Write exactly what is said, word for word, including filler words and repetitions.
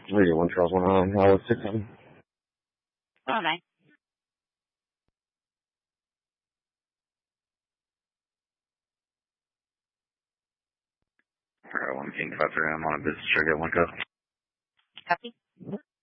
Radio one Charles one on Howard six seven. Oh, nine. Alright, one King five three, I'm on a business trip at one go. Copy.